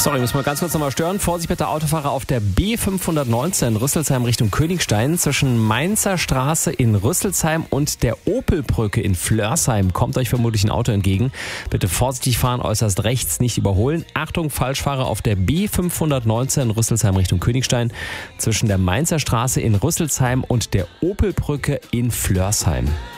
Sorry, muss mal ganz kurz nochmal stören. Vorsicht bitte Autofahrer auf der B519 Rüsselsheim Richtung Königstein. Zwischen Mainzer Straße in Rüsselsheim und der Opelbrücke in Flörsheim kommt euch vermutlich ein Auto entgegen. Bitte vorsichtig fahren, äußerst rechts nicht überholen. Achtung, Falschfahrer auf der B519 Rüsselsheim Richtung Königstein. Zwischen der Mainzer Straße in Rüsselsheim und der Opelbrücke in Flörsheim.